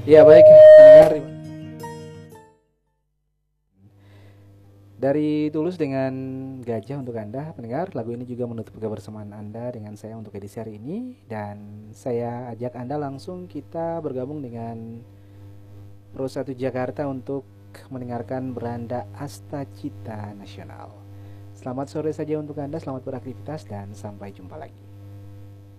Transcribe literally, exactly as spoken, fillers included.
Ya baik pendengar, dari Tulus dengan Gajah untuk Anda pendengar. Lagu ini juga menutup kebersamaan Anda dengan saya untuk edisi hari ini. Dan saya ajak Anda langsung kita bergabung dengan Pro satu Jakarta untuk mendengarkan Beranda Asta Cita Nasional. Selamat sore saja untuk Anda, selamat beraktivitas dan sampai jumpa lagi.